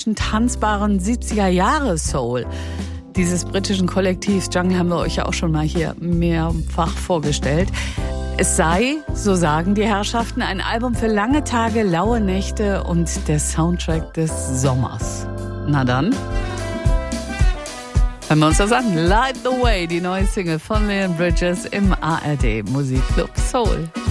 frischen, tanzbaren 70er-Jahre-Soul dieses britischen Kollektivs Jungle haben wir euch ja auch schon mal hier mehrfach vorgestellt. Es sei, so sagen die Herrschaften, ein Album für lange Tage, laue Nächte und der Soundtrack des Sommers. Na dann, hören wir uns das an. Light the Way, die neue Single von Leon Bridges im ARD Musikclub Soul.